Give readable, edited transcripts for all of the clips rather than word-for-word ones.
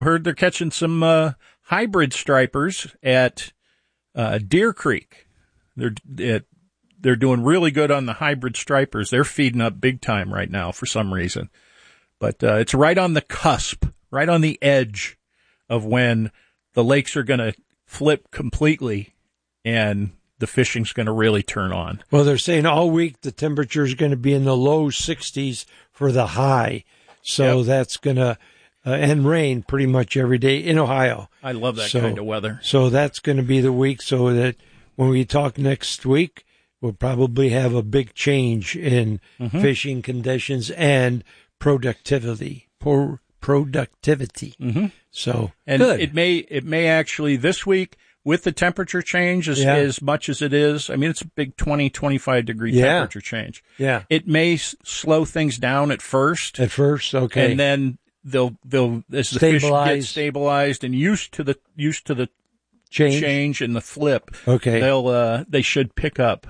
Heard they're catching some hybrid stripers at Deer Creek. They're doing really good on the hybrid stripers. They're feeding up big time right now for some reason. But it's right on the cusp, right on the edge of when the lakes are going to flip completely and the fishing's going to really turn on. Well, they're saying all week the temperature is going to be in the low 60s for the high. So that's going to and rain pretty much every day in Ohio. I love that kind of weather. So that's going to be the week, so that when we talk next week, we'll probably have a big change in fishing conditions and productivity. Mm-hmm. So and good. it may actually this week with the temperature change as much as it is. I mean, it's a big 20, 25 degree temperature change. Yeah. It may slow things down at first. Okay. And then they'll as the fish get stabilized and used to the change and the flip. Okay. They should pick up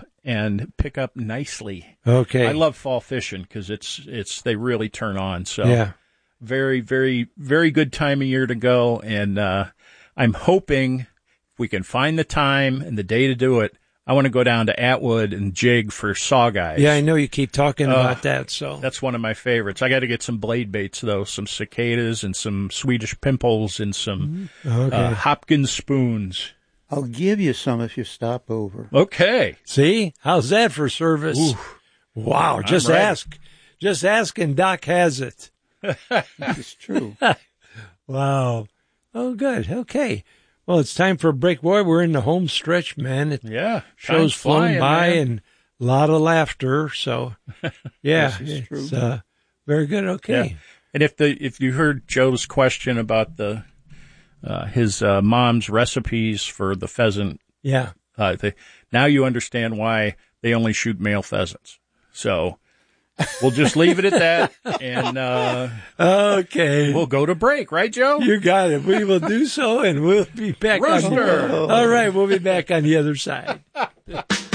nicely. Okay. I love fall fishing because they really turn on. So very, very, very good time of year to go. And, I'm hoping if we can find the time and the day to do it, I want to go down to Atwood and jig for sawguys. Yeah, I know you keep talking about that. So that's one of my favorites. I got to get some blade baits though, some cicadas and some Swedish pimples and some Hopkins spoons. I'll give you some if you stop over. Okay. See? How's that for service? Ooh. Wow. Just ask. Just ask and Doc has it. It's true. Wow. Oh, good. Okay. Well, it's time for a break. Boy, we're in the home stretch, man. Show's flown by and a lot of laughter. So, it's true. Very good. Okay. Yeah. And if you heard Joe's question about his mom's recipes for the pheasant, now you understand why they only shoot male pheasants. So we'll just leave it at that, and okay, we'll go to break, right, Joe? You got it. We will do so, and we'll be back. Rooster. All right, we'll be back on the other side.